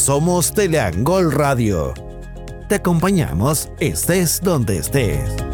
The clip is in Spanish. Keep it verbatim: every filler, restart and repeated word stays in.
Somos Teleangol Radio. Te acompañamos estés donde estés.